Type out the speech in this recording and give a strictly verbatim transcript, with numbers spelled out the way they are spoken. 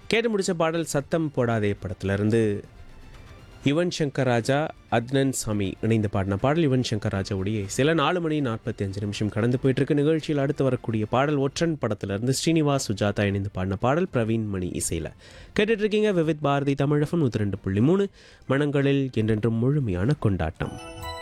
கேட்டு முடிச்ச பாடல் சத்தம் போடாதே படத்திலிருந்து யுவன் சங்கர் ராஜா அத்னன் சாமி இணைந்து பாடின பாடல். யுவன் சங்கர் ராஜாவுடைய சில நாலு மணி நாற்பத்தி அஞ்சு நிமிஷம் கடந்து போயிட்டு இருக்கு. நிகழ்ச்சியில் அடுத்து வரக்கூடிய பாடல் ஒற்றன் படத்திலிருந்து ஸ்ரீனிவாஸ் சுஜாதா இணைந்து பாடின பாடல் பிரவீன் மணி இசையில் கேட்டுட்டு இருக்கீங்க. விவித் பாரதி தமிழகம் நூற்றி ரெண்டு புள்ளி மூணு மனங்களில் என்றென்றும் முழுமையான கொண்டாட்டம்.